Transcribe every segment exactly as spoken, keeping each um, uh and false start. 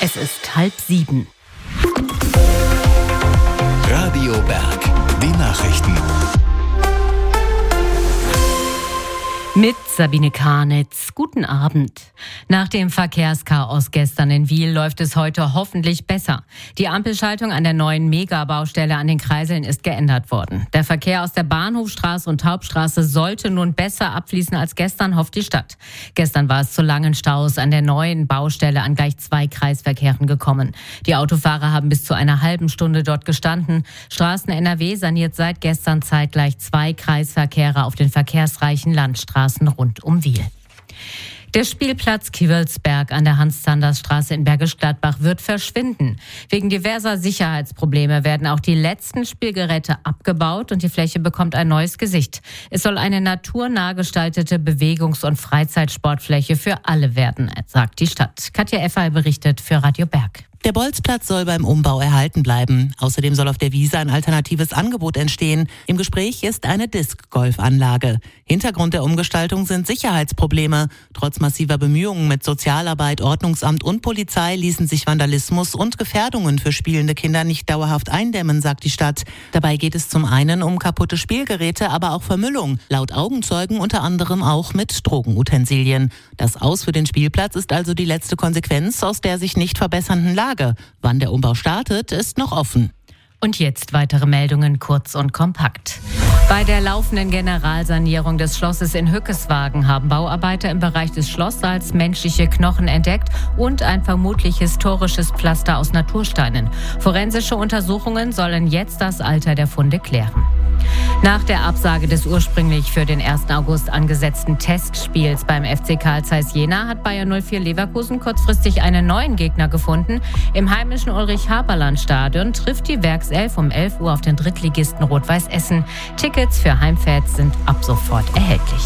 Es ist halb sieben. Radio Berg, die Nachrichten. Mit Sabine Karnitz. Guten Abend. Nach dem Verkehrschaos gestern in Wil läuft es heute hoffentlich besser. Die Ampelschaltung an der neuen Megabaustelle an den Kreiseln ist geändert worden. Der Verkehr aus der Bahnhofstraße und Hauptstraße sollte nun besser abfließen als gestern, hofft die Stadt. Gestern war es zu langen Staus an der neuen Baustelle an gleich zwei Kreisverkehren gekommen. Die Autofahrer haben bis zu einer halben Stunde dort gestanden. Straßen N R W saniert seit gestern zeitgleich zwei Kreisverkehre auf den verkehrsreichen Landstraßen rund um Wil. Der Spielplatz Kiewelsberg an der Hans-Zanders-Straße in Bergisch Gladbach wird verschwinden. Wegen diverser Sicherheitsprobleme werden auch die letzten Spielgeräte abgebaut und die Fläche bekommt ein neues Gesicht. Es soll eine naturnah gestaltete Bewegungs- und Freizeitsportfläche für alle werden, sagt die Stadt. Katja Effer berichtet für Radio Berg. Der Bolzplatz soll beim Umbau erhalten bleiben. Außerdem soll auf der Wiese ein alternatives Angebot entstehen. Im Gespräch ist eine Disc-Golf-Anlage. Hintergrund der Umgestaltung sind Sicherheitsprobleme. Trotz massiver Bemühungen mit Sozialarbeit, Ordnungsamt und Polizei ließen sich Vandalismus und Gefährdungen für spielende Kinder nicht dauerhaft eindämmen, sagt die Stadt. Dabei geht es zum einen um kaputte Spielgeräte, aber auch Vermüllung. Laut Augenzeugen unter anderem auch mit Drogenutensilien. Das Aus für den Spielplatz ist also die letzte Konsequenz aus der sich nicht verbessernden Lage. Wann der Umbau startet, ist noch offen. Und jetzt weitere Meldungen kurz und kompakt. Bei der laufenden Generalsanierung des Schlosses in Hückeswagen haben Bauarbeiter im Bereich des Schlosssaals menschliche Knochen entdeckt und ein vermutlich historisches Pflaster aus Natursteinen. Forensische Untersuchungen sollen jetzt das Alter der Funde klären. Nach der Absage des ursprünglich für den ersten August angesetzten Testspiels beim F C Carl Zeiss Jena hat Bayer null vier Leverkusen kurzfristig einen neuen Gegner gefunden. Im heimischen Ulrich-Haberland-Stadion trifft die Werkself um elf Uhr auf den Drittligisten Rot-Weiß Essen. Tickets für Heimfans sind ab sofort erhältlich.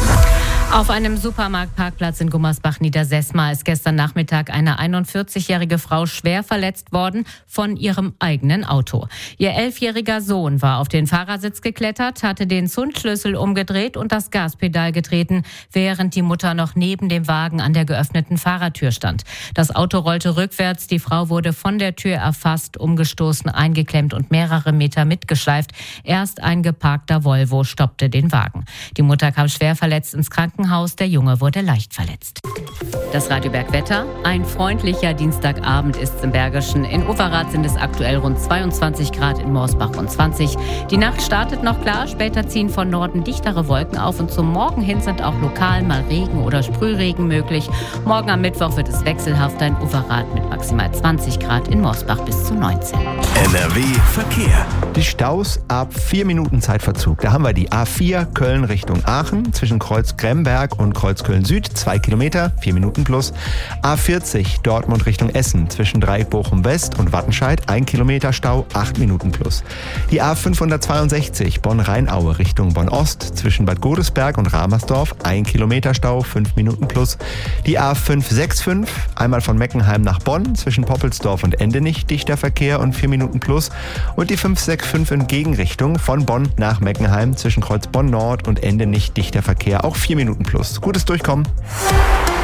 Auf einem Supermarktparkplatz in Gummersbach-Niedersesma ist gestern Nachmittag eine einundvierzigjährige Frau schwer verletzt worden von ihrem eigenen Auto. Ihr elfjähriger Sohn war auf den Fahrersitz geklettert, hatte den Zündschlüssel umgedreht und das Gaspedal getreten, während die Mutter noch neben dem Wagen an der geöffneten Fahrertür stand. Das Auto rollte rückwärts, die Frau wurde von der Tür erfasst, umgestoßen, eingeklemmt und mehrere Meter mitgeschleift. Erst ein geparkter Volvo stoppte den Wagen. Die Mutter kam schwer verletzt ins Krankenhaus. Der Junge wurde leicht verletzt. Das Radio Berg Wetter. Ein freundlicher Dienstagabend ist es im Bergischen. In Overath sind es aktuell rund zweiundzwanzig Grad, in Morsbach rund zwanzig. Die Nacht startet noch klar, später ziehen von Norden dichtere Wolken auf und zum Morgen hin sind auch lokal mal Regen oder Sprühregen möglich. Morgen am Mittwoch wird es wechselhafter in Overath mit maximal zwanzig Grad, in Morsbach bis zu neunzehn. N R W Verkehr. Die Staus ab vier Minuten Zeitverzug. Da haben wir die A vier Köln Richtung Aachen zwischen Kreuz Gremberg und Kreuz Köln Süd, zwei Kilometer, vier Minuten plus. A vierzig Dortmund Richtung Essen zwischen Dreieck Bochum West und Wattenscheid, ein Kilometer Stau, acht Minuten plus. Die A fünfhundertzweiundsechzig Bonn-Rheinaue Richtung Bonn Ost zwischen Bad Godesberg und Ramersdorf, ein Kilometer Stau, fünf Minuten plus. Die A fünfhunderfünfundsechzig einmal von Meckenheim nach Bonn zwischen Poppelsdorf und Endenich, dichter Verkehr und vier Minuten plus. Und die fünfhunderfünfundsechzig in Gegenrichtung von Bonn nach Meckenheim zwischen Kreuz Bonn Nord und Endenich, dichter Verkehr, auch vier Minuten plus. Gutes Durchkommen.